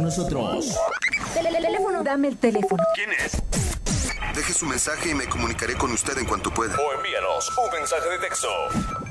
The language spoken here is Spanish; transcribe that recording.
nosotros. Teléfono. Dame el teléfono. ¿Quién es? Deje su mensaje y me comunicaré con usted en cuanto pueda. O envíanos un mensaje de texto